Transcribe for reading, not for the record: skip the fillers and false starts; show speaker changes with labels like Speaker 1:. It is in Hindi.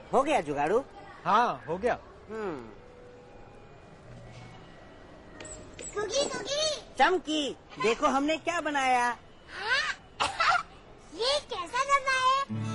Speaker 1: हो गया जुगाड़ू?
Speaker 2: हाँ हो गया।
Speaker 1: चमकी, देखो हमने क्या बनाया।
Speaker 3: ये कैसा डब्बा है?